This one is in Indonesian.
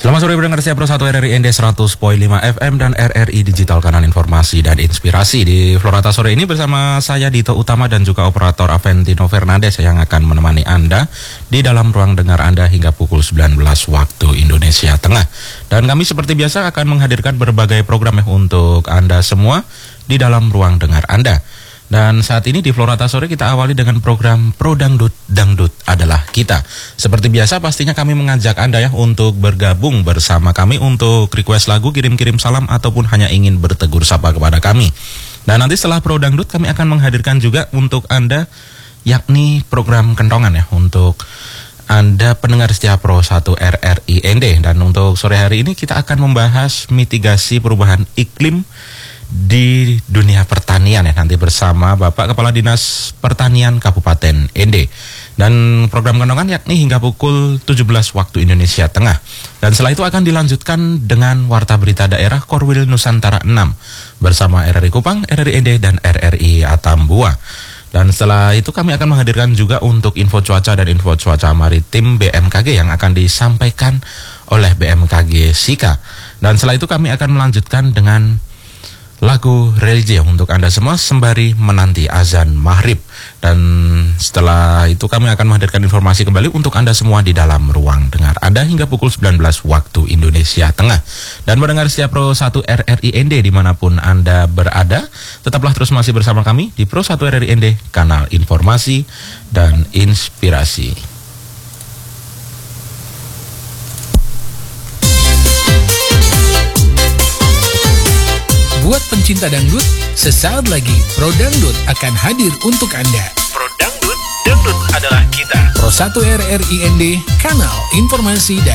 Selamat sore pendengar setia Pro 1 RRI ND 100.5 FM dan RRI Digital, kanal informasi dan inspirasi. Di Florata sore ini bersama saya Dito Utama dan juga operator Aventino Fernandes yang akan menemani Anda di dalam ruang dengar Anda hingga pukul 19 waktu Indonesia Tengah. Dan kami seperti biasa akan menghadirkan berbagai program untuk Anda semua di dalam ruang dengar Anda. Dan saat ini di Florata sore kita awali dengan program Pro Dangdut, Dangdut adalah kita. Seperti biasa pastinya kami mengajak Anda ya untuk bergabung bersama kami untuk request lagu, kirim-kirim salam ataupun hanya ingin bertegur sapa kepada kami. Dan nanti setelah Pro Dangdut kami akan menghadirkan juga untuk Anda yakni program kentongan ya untuk Anda pendengar setia Pro 1 RRI ND. Dan untuk sore hari ini kita akan membahas mitigasi perubahan iklim di dunia pertanian ya, nanti bersama Bapak Kepala Dinas Pertanian Kabupaten ND. Dan program kentongan yakni hingga pukul 17 waktu Indonesia Tengah. Dan setelah itu akan dilanjutkan dengan Warta Berita Daerah Korwil Nusantara 6 bersama RRI Kupang, RRI ND, dan RRI Atambua. Dan setelah itu kami akan menghadirkan juga untuk info cuaca dan info cuaca maritim BMKG yang akan disampaikan oleh BMKG Sika. Dan setelah itu kami akan melanjutkan dengan lagu religi untuk Anda semua sembari menanti azan maghrib. Dan setelah itu kami akan menghadirkan informasi kembali untuk Anda semua di dalam ruang dengar Anda hingga pukul 19 waktu Indonesia Tengah. Dan mendengar setia Pro 1 RRI ND dimanapun Anda berada, tetaplah terus masih bersama kami di Pro 1 RRI ND, kanal informasi dan inspirasi. Buat pencinta dangdut, sesaat lagi Pro Dangdut akan hadir untuk Anda. Pro Dangdut, Dangdut adalah kita. Pro 1 RRI ND, kanal informasi dan